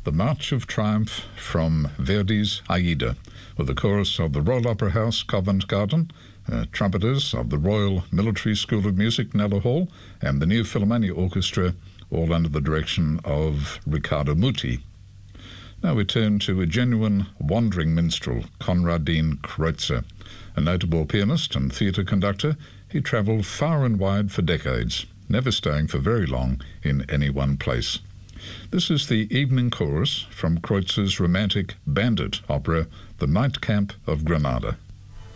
the March of Triumph from Verdi's Aida, with the chorus of the Royal Opera House, Covent Garden, trumpeters of the Royal Military School of Music, Kneller Hall, and the New Philharmonia Orchestra, all under the direction of Riccardo Muti. Now we turn to a genuine wandering minstrel, Konradin Kreutzer. A notable pianist and theatre conductor, he travelled far and wide for decades, never staying for very long in any one place. This is the evening chorus from Kreutzer's romantic bandit opera, The Night Camp of Granada.